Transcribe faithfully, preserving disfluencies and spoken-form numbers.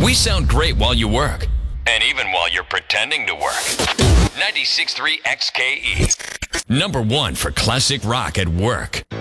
We sound great while you work, and even while you're pretending to work. ninety-six point three X K E. Number one for classic rock at work.